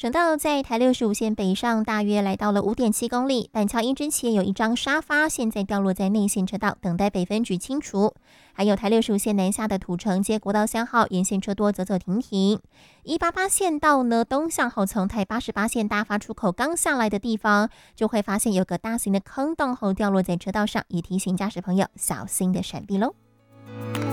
省道在台65线北上，大约来到了5.7公里。板桥一之前有一张沙发，现在掉落在内线车道，等待北分局清除。还有台65线南下的土城街国道3号沿线车多，走走停停。188线道呢，东向后从台88线大发出口刚下来的地方，就会发现有个大型的坑洞后掉落在车道上，也提醒驾驶朋友小心的闪避喽。